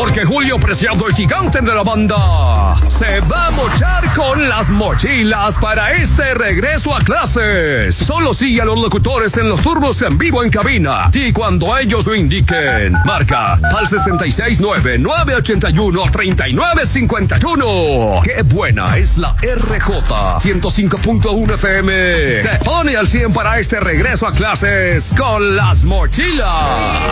porque Julio Preciado, el gigante de la banda, se va a mochar con las mochilas para este regreso a clases. Solo sigue a los locutores en los turnos en vivo en cabina y cuando ellos lo indiquen, marca al 669-981-3951. ¡Qué buena es la RJ 105.1 FM! Te pone al 100 para este regreso a clases con las mochilas.